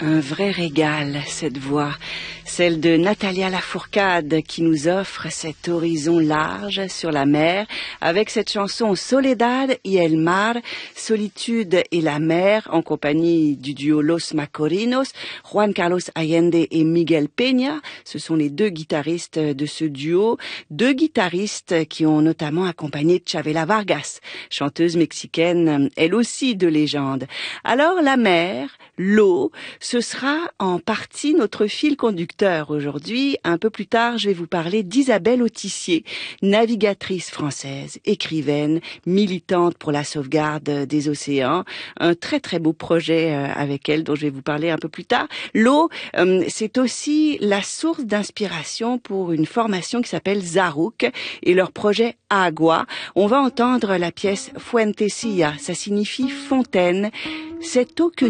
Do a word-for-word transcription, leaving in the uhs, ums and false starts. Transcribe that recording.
Un vrai régal, cette voix, celle de Natalia Lafourcade qui nous offre cet horizon large sur la mer avec cette chanson Soledad y el mar, Solitude et la mer, en compagnie du duo Los Macorinos, Juan Carlos Allende et Miguel Peña. Ce sont les deux guitaristes de ce duo, deux guitaristes qui ont notamment accompagné Chavela Vargas, chanteuse mexicaine, elle aussi de légende. Alors la mer, l'eau, ce sera en partie notre fil conducteur aujourd'hui. Un peu plus tard, je vais vous parler d'Isabelle Autissier, navigatrice française, écrivaine, militante pour la sauvegarde des océans. Un très très beau projet avec elle dont je vais vous parler un peu plus tard. L'eau, c'est aussi la source d'inspiration pour une formation qui s'appelle Zarouk et leur projet Agua. On va entendre la pièce Fuentecilla, ça signifie fontaine. Cette eau que